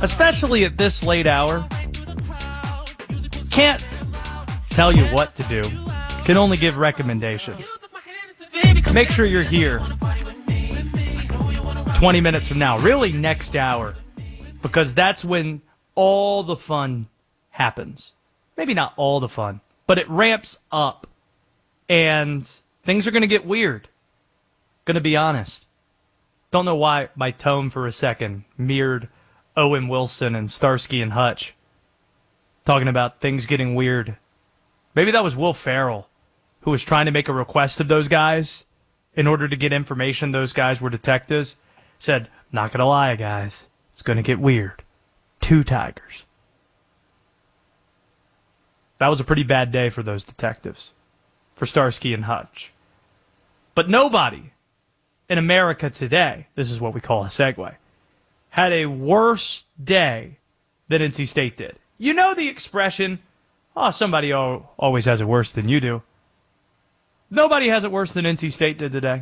especially at this late hour. Can't tell you what to do. Can only give recommendations. Make sure you're here 20 minutes from now, really next hour, because that's when all the fun happens. Maybe not all the fun, but it ramps up, and things are going to get weird. Going to be honest. Don't know why my tone for a second mirrored Owen Wilson and Starsky and Hutch talking about things getting weird. Maybe that was Will Ferrell, who was trying to make a request of those guys in order to get information. Those guys were detectives. Said, not going to lie, guys. It's going to get weird. 2 tigers. That was a pretty bad day for those detectives, for Starsky and Hutch. But nobody in America today, this is what we call a segue, had a worse day than NC State did. You know the expression, oh, somebody always has it worse than you do. Nobody has it worse than NC State did today.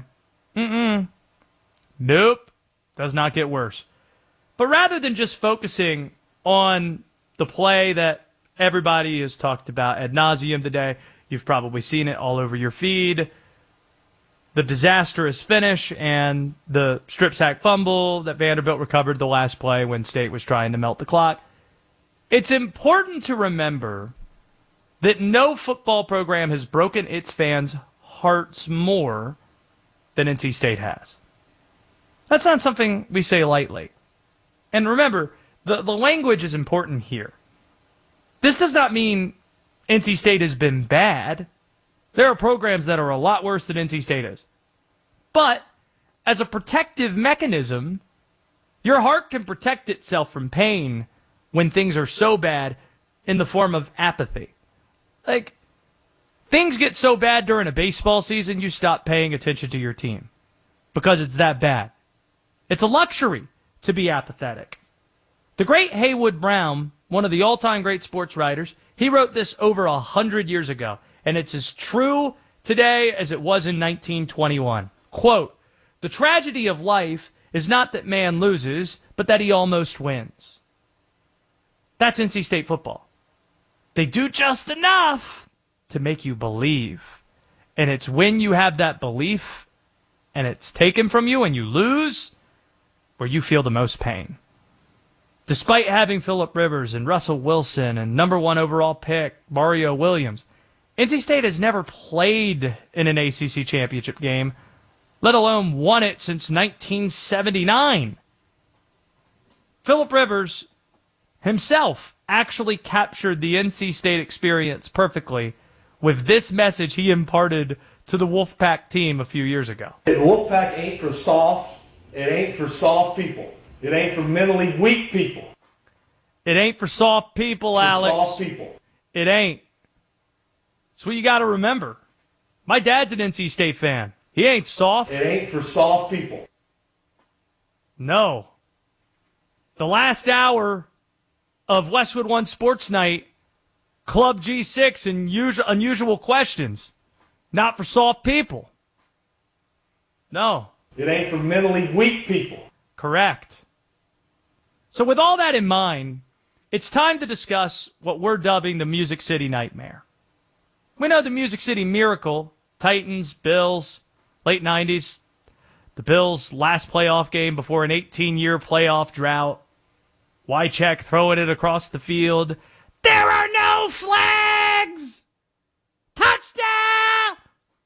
Nope. Does not get worse. But rather than just focusing on the play that everybody has talked about ad nauseum today, you've probably seen it all over your feed, the disastrous finish and the strip sack fumble that Vanderbilt recovered the last play when State was trying to melt the clock. It's important to remember that no football program has broken its fans' hearts more than NC State has. That's not something we say lightly. And remember, the language is important here. This does not mean NC State has been bad. There are programs that are a lot worse than NC State is. But as a protective mechanism, your heart can protect itself from pain when things are so bad in the form of apathy. Like, things get so bad during a baseball season, you stop paying attention to your team because it's that bad. It's a luxury to be apathetic. The great Haywood Brown, one of the all-time great sports writers, he wrote this over 100 years ago, and it's as true today as it was in 1921. Quote, "The tragedy of life is not that man loses, but that he almost wins." That's NC State football. They do just enough to make you believe. And it's when you have that belief and it's taken from you and you lose where you feel the most pain. Despite having Phillip Rivers and Russell Wilson and number 1 overall pick Mario Williams, NC State has never played in an ACC championship game, let alone won it since 1979. Phillip Rivers himself actually captured the NC State experience perfectly with this message he imparted to the Wolfpack team a few years ago. Wolfpack ain't for soft. It ain't for soft people. It ain't for mentally weak people. It ain't for soft people, Alex. Soft people. It ain't. That's what you got to remember. My dad's an NC State fan. He ain't soft. It ain't for soft people. No. The last hour of Westwood One Sports Night, Club G6 and unusual questions. Not for soft people. No. It ain't for mentally weak people. Correct. So with all that in mind, it's time to discuss what we're dubbing the Music City Nightmare. We know the Music City Miracle, Titans, Bills, late 90s, the Bills' last playoff game before an 18-year playoff drought. Wycheck throwing it across the field. There are no flags! Touchdown!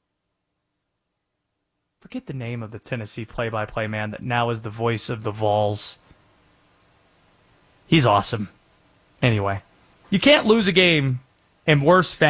Forget the name of the Tennessee play-by-play man that now is the voice of the Vols. He's awesome. Anyway, you can't lose a game in worse fashion